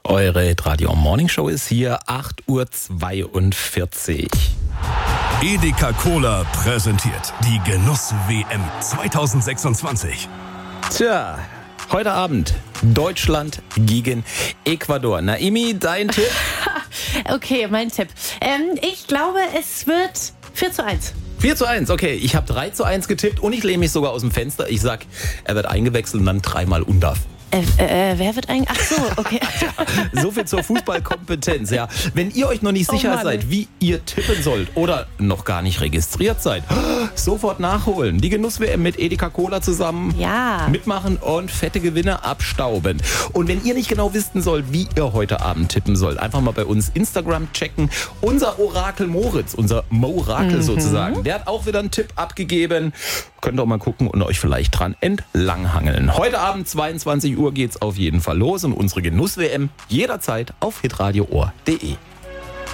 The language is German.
Eure Hitradio Morning Show ist hier, 8:42 Uhr. Edeka Cola präsentiert die Genuss-WM 2026. Tja, heute Abend Deutschland gegen Ecuador. Naimi, dein Tipp? Okay, mein Tipp. Ich glaube, es wird 4:1. 4:1, okay. Ich habe 3:1 getippt und ich lehne mich sogar aus dem Fenster. Ich sag, er wird eingewechselt und dann 3-mal Undarf. Wer wird eigentlich? Ach so, okay. So viel zur Fußballkompetenz, ja. Wenn ihr euch noch nicht sicher seid, wie ihr tippen sollt oder noch gar nicht registriert seid, sofort nachholen. Die Genuss-WM mit Edeka Cola zusammen mitmachen und fette Gewinne abstauben. Und wenn ihr nicht genau wissen sollt, wie ihr heute Abend tippen sollt, einfach mal bei uns Instagram checken. Unser Orakel Moritz, unser Morakel sozusagen, der hat auch wieder einen Tipp abgegeben. Könnt ihr auch mal gucken und euch vielleicht dran entlanghangeln. Heute Abend 22 Uhr geht's auf jeden Fall los und unsere Genuss-WM jederzeit auf hitradioohr.de.